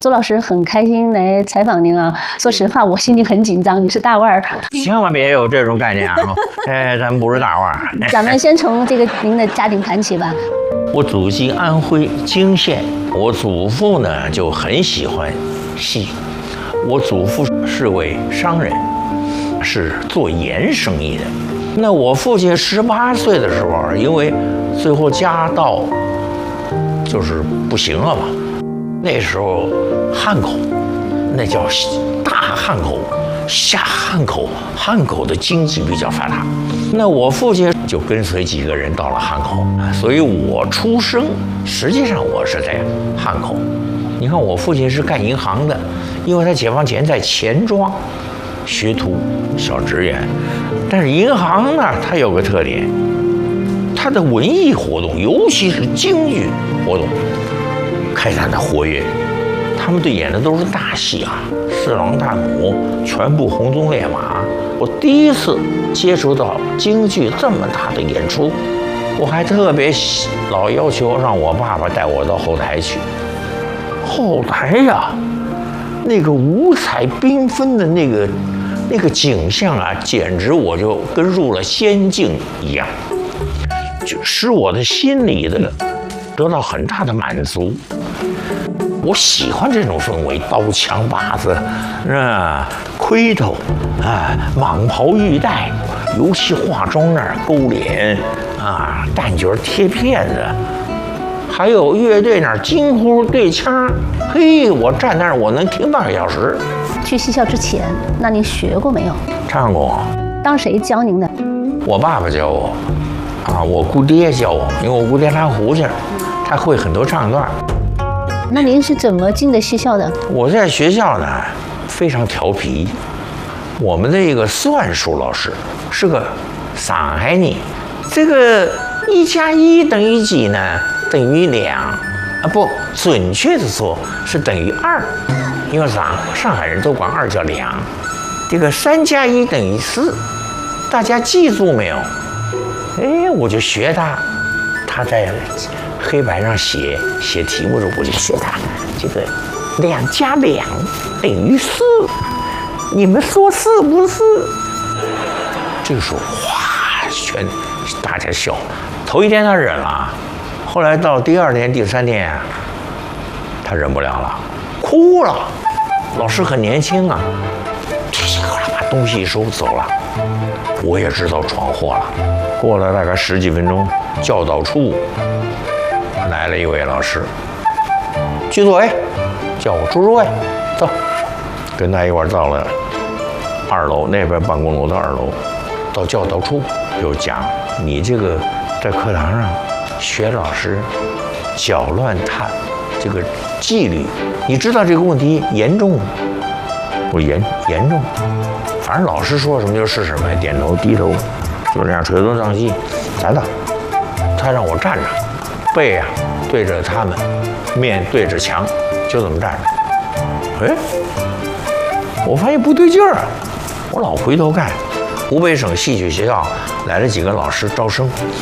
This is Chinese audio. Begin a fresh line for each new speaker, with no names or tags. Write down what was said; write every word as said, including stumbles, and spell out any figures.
周老师很开心来采访您啊。说实话，我心里很紧张，你是大腕儿，
千万别有这种概念啊！哎，咱们不是大腕儿。
咱们先从这个您的家庭谈起吧。
我祖籍安徽泾县，我祖父呢就很喜欢戏。我祖父是位商人，是做盐生意的。那我父亲十八岁的时候，因为最后家道就是不行了嘛。那时候汉口，那叫大汉口、下汉口，汉口的经济比较发达。那我父亲就跟随几个人到了汉口，所以我出生实际上我是在汉口。你看我父亲是干银行的，因为他解放前在钱庄学徒小职员，但是银行呢，它有个特点，它的文艺活动，尤其是京剧活动，开展的活跃。他们对演的都是大戏啊，四郎探母，全部红鬃烈马。我第一次接触到京剧这么大的演出，我还特别老要求让我爸爸带我到后台去。后台呀，那个五彩缤纷的那个那个景象啊，简直我就跟入了仙境一样，就使我的心里的得到很大的满足。我喜欢这种氛围，刀枪把子，啊，盔头，啊，蟒袍玉带，尤其化妆那儿勾脸，啊，蛋卷贴片子，还有乐队那儿京呼对腔，嘿，我站那儿我能听半个小时。
去戏校之前，那您学过没有？
唱过。
当谁教您的？
我爸爸教我，啊，我姑爹教我，因为我姑爹拉胡琴，他会很多唱段。
那您是怎么进的戏校的？
我在学校呢非常调皮，我们的一个算术老师是个上海人。这个一加一等于几呢？等于两啊，不准确的说是等于二，因为上上海人都管二叫两。这个三加一等于四，大家记住没有？哎，我就学他，他在黑板上写写题目的时候，我就学他。这个两加两等于四，你们说是不是？这个时候，哗，全大家笑。头一天他忍了，后来到第二天、第三天，他忍不了了，哭了。老师很年轻啊，把东西一收走了。我也知道闯祸了。过了大概十几分钟，教导处来了一位老师，居作委叫我朱诸位，走，跟他一块儿到了二楼那边办公楼的二楼，到教导处又讲你这个在课堂上学老师搅乱他这个纪律，你知道这个问题严重吗？我严严重，反正老师说什么就是什么，点头低头，就这样垂头丧气站着。他让我站着，背啊对着他们，面对着墙，就这么站着。哎，我发现不对劲儿啊，我老回头看，湖北省戏曲学校来了几个老师招生。